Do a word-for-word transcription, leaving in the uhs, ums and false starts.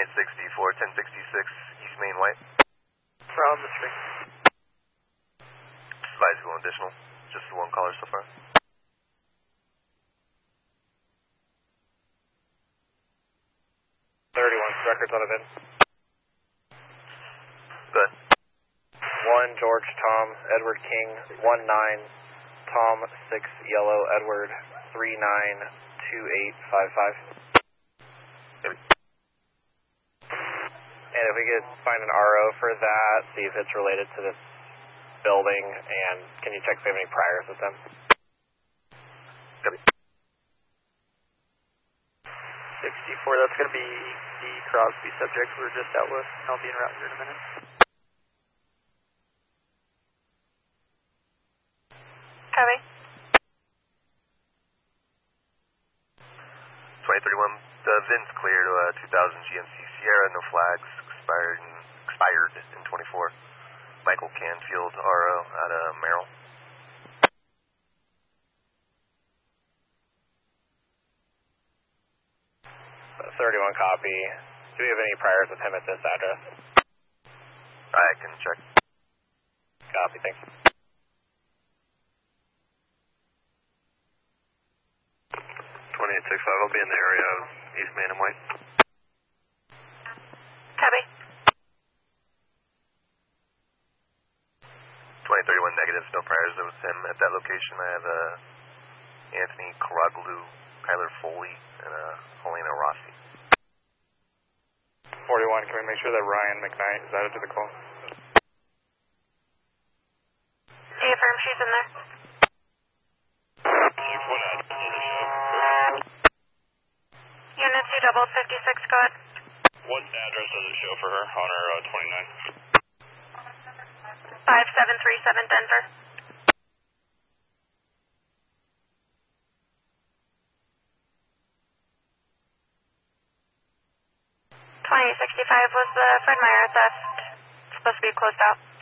twenty-eight sixty-four, ten sixty-six, East Main White. From the street. Advise you one additional. Just the one caller so far. thirty-one, records on event. Good. one, George, Tom, Edward King, one nine, Tom, six, Yellow, Edward, three nine, two eight five five. And if we could find an R O for that, see if it's related to this building, and can you check if we have any priors with them? Yep. sixty-four, that's going to be the Crosby subject we were just out with. I'll be en route here in a minute. Copy. twenty thirty-one, the V I N's cleared, uh, two thousand G M C Sierra, no flags, expired in, expired in twenty-four. Michael Canfield, R O, out of Merrill. thirty-one copy. Do we have any priors with him at this address? I can check. Copy, thanks. twenty-eight sixty-five, I'll be in the area of East Main and White. Copy. twenty thirty-one negative, no priors with him at that location. I have uh, Anthony Caraglu, Kyler Foley, and uh, Helena Rossi. forty-one, can we make sure that Ryan McKnight is added to the call? Do you affirm she's in there? Unit two double fifty-six, go ahead. What address does it show for her on her uh, twenty-nine? five seven three seven Denver. twenty-eight sixty-five was the Fred Meyer theft. It's supposed to be closed out.